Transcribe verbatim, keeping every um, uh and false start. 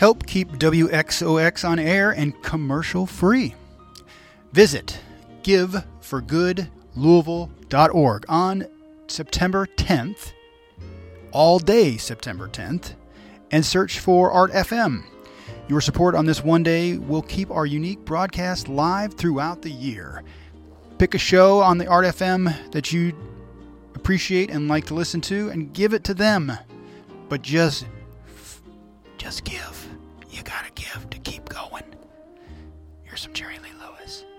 Help keep W X O X on air and commercial free. Visit give for good louisville dot org on September tenth, all day September tenth, and search for Art F M. Your support on this one day will keep our unique broadcast live throughout the year. Pick a show on the Art F M that you appreciate and like to listen to and give it to them. But just, just give. You gotta give to keep going. Here's some Jerry Lee Lewis.